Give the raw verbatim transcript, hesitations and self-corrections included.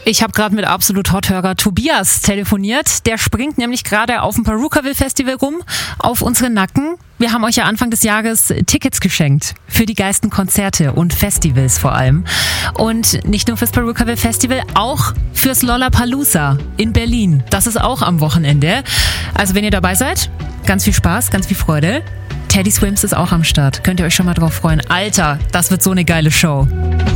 Ich habe gerade mit absolut Hothörer Tobias telefoniert. Der springt nämlich gerade auf dem Perukaville Festival rum, auf unseren Nacken. Wir haben euch ja Anfang des Jahres Tickets geschenkt für die geilsten Konzerte und Festivals vor allem. Und nicht nur fürs Perukaville Festival, auch fürs Lollapalooza in Berlin. Das ist auch am Wochenende. Also wenn ihr dabei seid, ganz viel Spaß, ganz viel Freude. Teddy Swims ist auch am Start. Könnt ihr euch schon mal drauf freuen. Alter, das wird so eine geile Show.